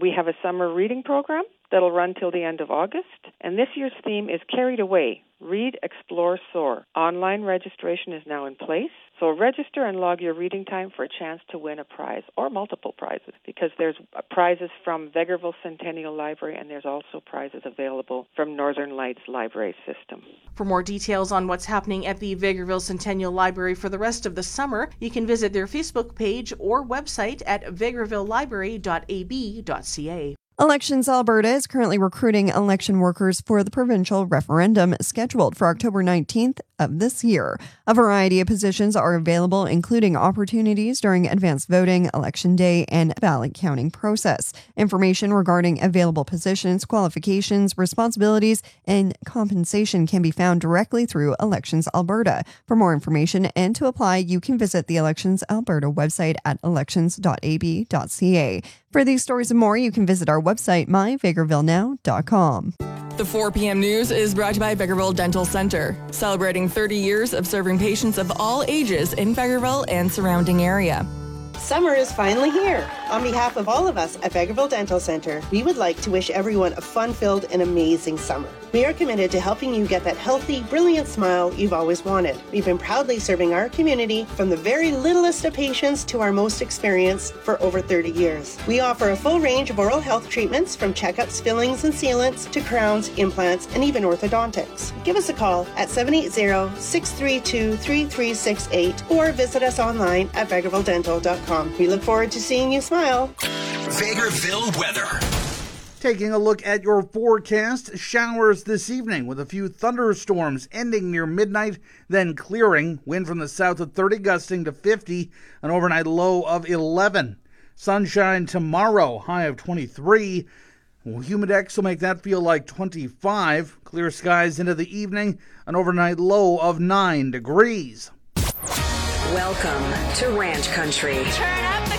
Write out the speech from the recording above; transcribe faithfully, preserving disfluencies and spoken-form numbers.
We have a summer reading program that'll run till the end of August, and this year's theme is Carried Away, Read, Explore, Soar. Online registration is now in place, so register and log your reading time for a chance to win a prize or multiple prizes, because there's prizes from Vegreville Centennial Library and there's also prizes available from Northern Lights Library System. For more details on what's happening at the Vegreville Centennial Library for the rest of the summer, you can visit their Facebook page or website at vegreville library dot a b dot c a. Elections Alberta is currently recruiting election workers for the provincial referendum scheduled for October nineteenth of this year. A variety of positions are available, including opportunities during advanced voting, election day, and ballot counting process. Information regarding available positions, qualifications, responsibilities, and compensation can be found directly through Elections Alberta. For more information and to apply, you can visit the Elections Alberta website at elections dot a b dot c a. For these stories and more, you can visit our website, my vegreville now dot com. The four p.m. news is brought to you by Vegreville Dental Center, celebrating thirty years of serving patients of all ages in Vegreville and surrounding area. Summer is finally here. On behalf of all of us at Vegreville Dental Center, we would like to wish everyone a fun-filled and amazing summer. We are committed to helping you get that healthy, brilliant smile you've always wanted. We've been proudly serving our community from the very littlest of patients to our most experienced for over thirty years. We offer a full range of oral health treatments from checkups, fillings, and sealants to crowns, implants, and even orthodontics. Give us a call at seven eight zero, six three two, three three six eight or visit us online at vegreville dental dot com. We look forward to seeing you smile. Vegreville weather. Taking a look at your forecast, showers this evening with a few thunderstorms ending near midnight, then clearing. Wind from the south at thirty, gusting to fifty, an overnight low of eleven. Sunshine tomorrow, high of twenty-three. Humidex will make that feel like twenty-five. Clear skies into the evening, an overnight low of nine degrees. Welcome to Ranch Country. Turn up the